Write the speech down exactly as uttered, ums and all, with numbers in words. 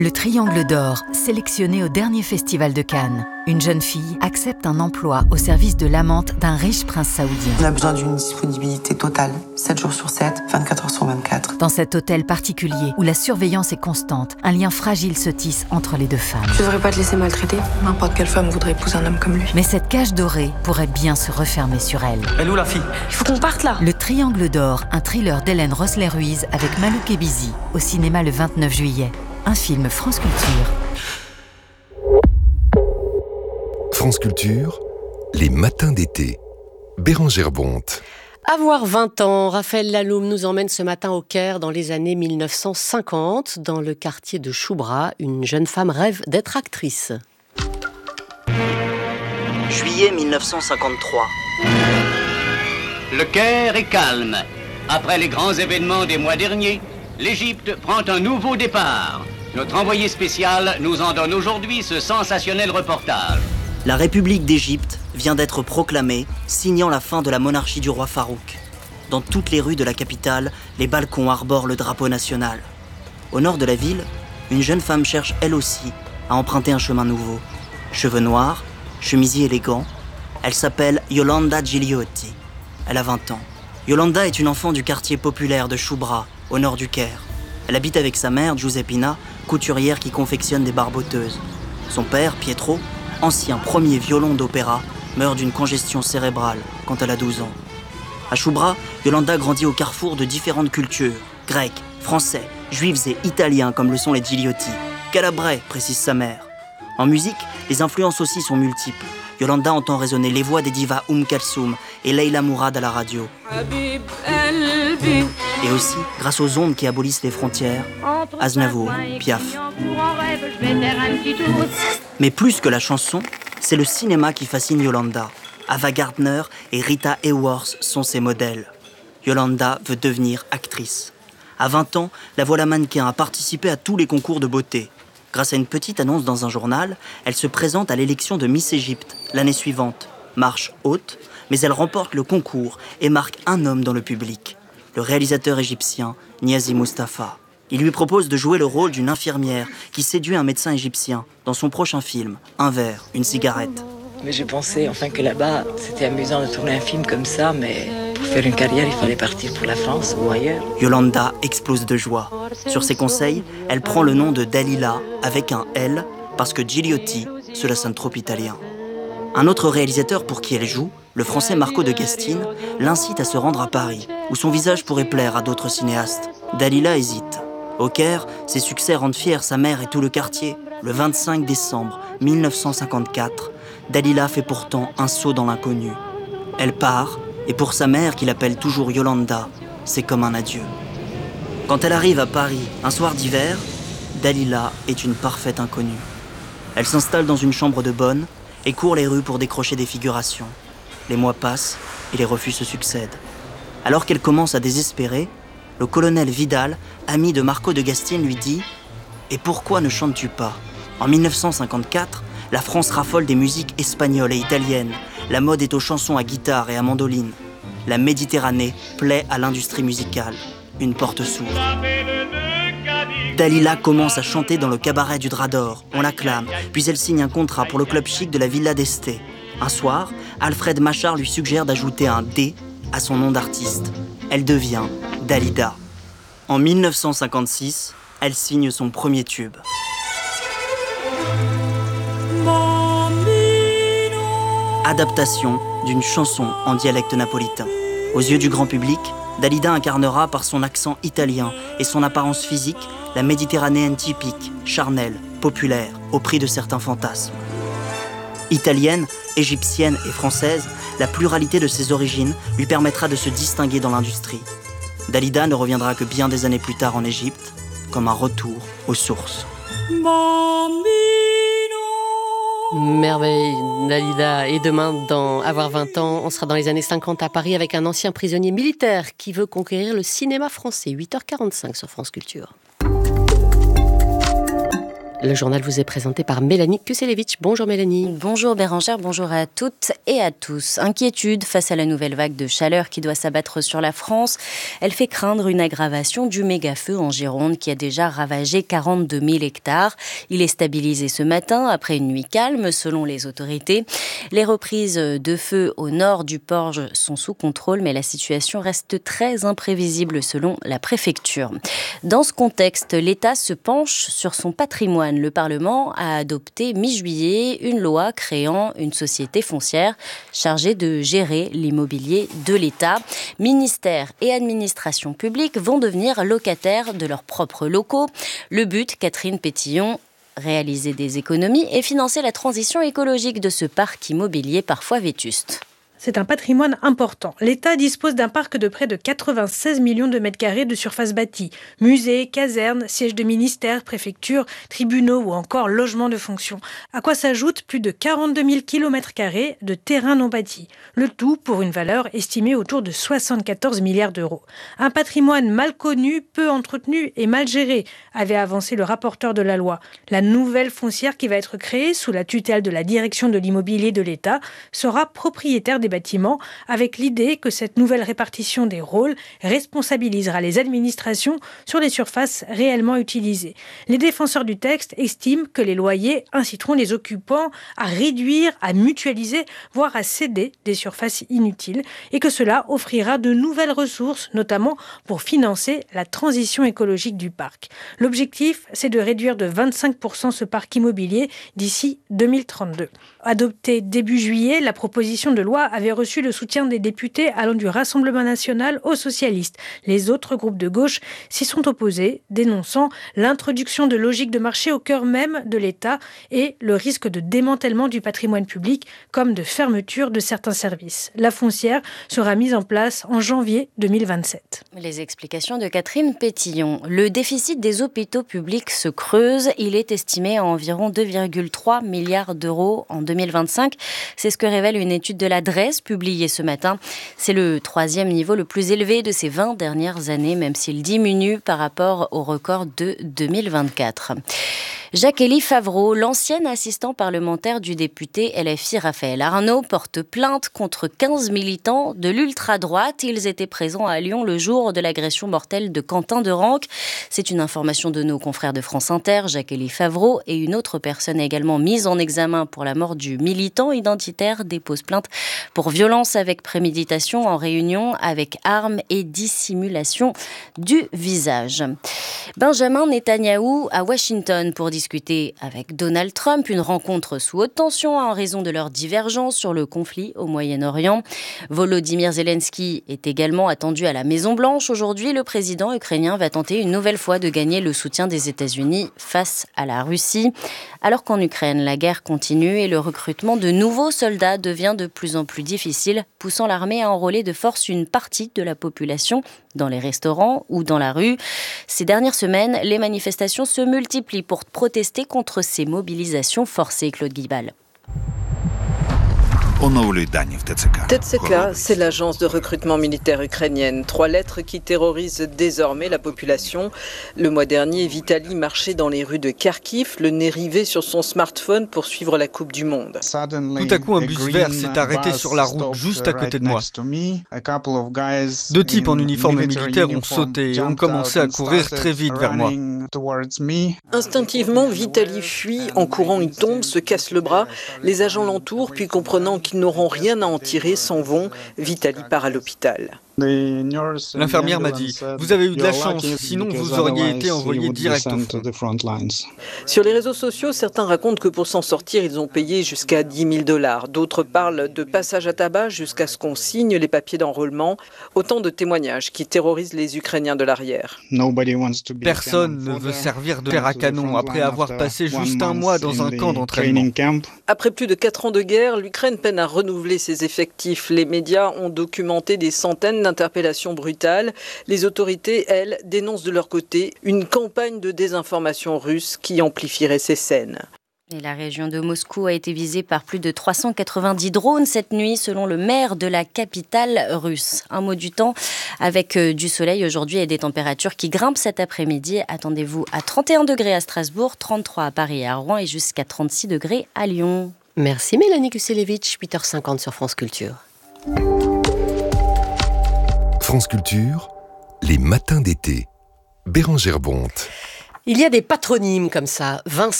Le Triangle d'Or, sélectionné au dernier festival de Cannes. Une jeune fille accepte un emploi au service de l'amante d'un riche prince saoudien. On a besoin d'une disponibilité totale, sept jours sur sept, vingt-quatre heures sur vingt-quatre. Dans cet hôtel particulier où la surveillance est constante, un lien fragile se tisse entre les deux femmes. Je devrais pas te laisser maltraiter. N'importe quelle femme voudrait épouser un homme comme lui. Mais cette cage dorée pourrait bien se refermer sur elle. Elle est où la fille ? Il faut qu'on parte là. Le Triangle d'Or, un thriller d'Hélène Rossler-Ruiz avec Malouk Ebizi, au cinéma le vingt-neuf juillet. Un film France Culture. France Culture, les matins d'été. Bérengère Bonte. Avoir vingt ans, Raphaël Laloum nous emmène ce matin au Caire dans les années mille neuf cent cinquante. Dans le quartier de Choubra, une jeune femme rêve d'être actrice. Juillet mille neuf cent cinquante-trois. Le Caire est calme. Après les grands événements des mois derniers, l'Égypte prend un nouveau départ. Notre envoyé spécial nous en donne aujourd'hui ce sensationnel reportage. La République d'Égypte vient d'être proclamée, signant la fin de la monarchie du roi Farouk. Dans toutes les rues de la capitale, les balcons arborent le drapeau national. Au nord de la ville, une jeune femme cherche elle aussi à emprunter un chemin nouveau. Cheveux noirs, chemisier élégant, elle s'appelle Yolanda Gigliotti. Elle a vingt ans. Yolanda est une enfant du quartier populaire de Choubra, au nord du Caire. Elle habite avec sa mère, Giuseppina, couturière qui confectionne des barboteuses. Son père, Pietro, ancien premier violon d'opéra, meurt d'une congestion cérébrale quand elle a douze ans. À Choubra, Yolanda grandit au carrefour de différentes cultures, grecs, français, juifs et italiens comme le sont les Gigliotti. Calabrais, précise sa mère. En musique, les influences aussi sont multiples. Yolanda entend résonner les voix des divas Oum Kalsoum et Leila Mourad à la radio. Et aussi, grâce aux ondes qui abolissent les frontières, Aznavour, Piaf. Mais plus que la chanson, c'est le cinéma qui fascine Yolanda. Ava Gardner et Rita Hayworth sont ses modèles. Yolanda veut devenir actrice. À vingt ans, la voilà mannequin à participer à tous les concours de beauté. Grâce à une petite annonce dans un journal, elle se présente à l'élection de Miss Égypte l'année suivante. Marche haute, mais elle remporte le concours et marque un homme dans le public, le réalisateur égyptien Niazi Mustafa. Il lui propose de jouer le rôle d'une infirmière qui séduit un médecin égyptien dans son prochain film, Un verre, une cigarette. Mais j'ai pensé enfin que là-bas, c'était amusant de tourner un film comme ça, mais pour faire une carrière, il fallait partir pour la France ou ailleurs. Yolanda explose de joie. Sur ses conseils, elle prend le nom de Dalila avec un L parce que Gigliotti, cela sonne trop italien. Un autre réalisateur pour qui elle joue, le français Marco de Gastine, l'incite à se rendre à Paris, où son visage pourrait plaire à d'autres cinéastes. Dalila hésite. Au Caire, ses succès rendent fière sa mère et tout le quartier. Le vingt-cinq décembre mille neuf cent cinquante-quatre, Dalila fait pourtant un saut dans l'inconnu. Elle part, et pour sa mère, qui l'appelle toujours Yolanda, c'est comme un adieu. Quand elle arrive à Paris, un soir d'hiver, Dalila est une parfaite inconnue. Elle s'installe dans une chambre de bonne et court les rues pour décrocher des figurations. Les mois passent et les refus se succèdent. Alors qu'elle commence à désespérer, le colonel Vidal, ami de Marco de Gastine, lui dit « Et pourquoi ne chantes-tu pas ?» En mille neuf cent cinquante-quatre, la France raffole des musiques espagnoles et italiennes. La mode est aux chansons à guitare et à mandoline. La Méditerranée plaît à l'industrie musicale. Une porte s'ouvre. Dalila commence à chanter dans le cabaret du Drap d'Or. On l'acclame, puis elle signe un contrat pour le club chic de la Villa d'Este. Un soir, Alfred Machard lui suggère d'ajouter un D à son nom d'artiste. Elle devient Dalida. En mille neuf cent cinquante-six, elle signe son premier tube. Adaptation d'une chanson en dialecte napolitain. Aux yeux du grand public, Dalida incarnera par son accent italien et son apparence physique la méditerranéenne typique, charnelle, populaire, au prix de certains fantasmes. Italienne, égyptienne et française, la pluralité de ses origines lui permettra de se distinguer dans l'industrie. Dalida ne reviendra que bien des années plus tard en Égypte, comme un retour aux sources. Merveille, Dalida. Et demain, dans Avoir vingt ans, on sera dans les années cinquante à Paris avec un ancien prisonnier militaire qui veut conquérir le cinéma français. huit heures quarante-cinq sur France Culture. Le journal vous est présenté par Mélanie Kuselevitch. Bonjour Mélanie. Bonjour Bérangère, bonjour à toutes et à tous. Inquiétude face à la nouvelle vague de chaleur qui doit s'abattre sur la France. Elle fait craindre une aggravation du méga-feu en Gironde qui a déjà ravagé quarante-deux mille hectares. Il est stabilisé ce matin après une nuit calme selon les autorités. Les reprises de feu au nord du Porge sont sous contrôle, mais la situation reste très imprévisible selon la préfecture. Dans ce contexte, l'État se penche sur son patrimoine. Le Parlement a adopté mi-juillet une loi créant une société foncière chargée de gérer l'immobilier de l'État. Ministère et administration publique vont devenir locataires de leurs propres locaux. Le but, Catherine Pétillon, réaliser des économies et financer la transition écologique de ce parc immobilier parfois vétuste. C'est un patrimoine important. L'État dispose d'un parc de près de quatre-vingt-seize millions de mètres carrés de surface bâtie. Musées, casernes, sièges de ministères, préfectures, tribunaux ou encore logements de fonction. À quoi s'ajoutent plus de quarante-deux mille kilomètres carrés de terrain non bâti. Le tout pour une valeur estimée autour de soixante-quatorze milliards d'euros. Un patrimoine mal connu, peu entretenu et mal géré, avait avancé le rapporteur de la loi. La nouvelle foncière qui va être créée sous la tutelle de la direction de l'immobilier de l'État sera propriétaire des bâtiments, avec l'idée que cette nouvelle répartition des rôles responsabilisera les administrations sur les surfaces réellement utilisées. Les défenseurs du texte estiment que les loyers inciteront les occupants à réduire, à mutualiser, voire à céder des surfaces inutiles, et que cela offrira de nouvelles ressources, notamment pour financer la transition écologique du parc. L'objectif, c'est de réduire de vingt-cinq pour cent ce parc immobilier d'ici deux mille trente-deux. Adoptée début juillet, la proposition de loi avait reçu le soutien des députés allant du Rassemblement national aux socialistes. Les autres groupes de gauche s'y sont opposés, dénonçant l'introduction de logiques de marché au cœur même de l'État et le risque de démantèlement du patrimoine public comme de fermeture de certains services. La foncière sera mise en place en janvier deux mille vingt-sept. Les explications de Catherine Pétillon. Le déficit des hôpitaux publics se creuse. Il est estimé à environ deux virgule trois milliards d'euros en deux mille vingt-cinq. C'est ce que révèle une étude de la D R E S publiée ce matin. C'est le troisième niveau le plus élevé de ces vingt dernières années, même s'il diminue par rapport au record de deux mille vingt-quatre. Jacques-Élie Favreau, l'ancien assistant parlementaire du député L F I Raphaël Arnaud, porte plainte contre quinze militants de l'ultra-droite. Ils étaient présents à Lyon le jour de l'agression mortelle de Quentin Derenque. C'est une information de nos confrères de France Inter. Jacques-Élie Favreau et une autre personne également mise en examen pour la mort du militant identitaire déposent plainte pour violence avec préméditation en réunion avec armes et dissimulation du visage. Benjamin Netanyahou à Washington pour discuter avec Donald Trump, une rencontre sous haute tension en raison de leurs divergences sur le conflit au Moyen-Orient. Volodymyr Zelensky est également attendu à la Maison-Blanche. Aujourd'hui, le président ukrainien va tenter une nouvelle fois de gagner le soutien des États-Unis face à la Russie. Alors qu'en Ukraine, la guerre continue et le recrutement de nouveaux soldats devient de plus en plus difficile, poussant l'armée à enrôler de force une partie de la population dans les restaurants ou dans la rue. Ces dernières semaines, les manifestations se multiplient pour protester contre ces mobilisations forcées. Claude Guibal. T C K, c'est l'agence de recrutement militaire ukrainienne. Trois lettres qui terrorisent désormais la population. Le mois dernier, Vitali marchait dans les rues de Kharkiv, le nez rivé sur son smartphone pour suivre la Coupe du Monde. Tout à coup, un bus vert s'est arrêté sur la route juste à côté de moi. Deux types en uniforme militaire ont sauté et ont commencé à courir très vite vers moi. Instinctivement, Vitali fuit. En courant, il tombe, se casse le bras. Les agents l'entourent, puis comprenant qu'ils n'auront rien à en tirer, s'en vont. Vitali part à l'hôpital. L'infirmière m'a dit « Vous avez eu de la chance, sinon vous auriez été envoyé direct au front. » Sur les réseaux sociaux, certains racontent que pour s'en sortir, ils ont payé jusqu'à dix mille dollars. D'autres parlent de passage à tabac jusqu'à ce qu'on signe les papiers d'enrôlement. Autant de témoignages qui terrorisent les Ukrainiens de l'arrière. Personne ne veut servir de fer à canon après avoir passé juste un mois dans un camp d'entraînement. Après plus de quatre ans de guerre, l'Ukraine peine à renouveler ses effectifs. Les médias ont documenté des centaines d'interpellations brutales. Les autorités, elles, dénoncent de leur côté une campagne de désinformation russe qui amplifierait ces scènes. Et la région de Moscou a été visée par plus de trois cent quatre-vingt-dix drones cette nuit, selon le maire de la capitale russe. Un mot du temps avec du soleil aujourd'hui et des températures qui grimpent cet après-midi. Attendez-vous à trente et un degrés à Strasbourg, trente-trois à Paris et à Rouen et jusqu'à trente-six degrés à Lyon. Merci Mélanie Kuselevitch, huit heures cinquante sur France Culture. France Culture, les matins d'été. Bérangère Bonte. Il y a des patronymes comme ça. Vincent